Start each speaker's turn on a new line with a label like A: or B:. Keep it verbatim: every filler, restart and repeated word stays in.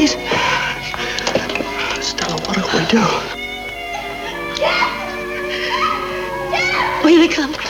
A: please? Stella, what do we do?
B: Will they come?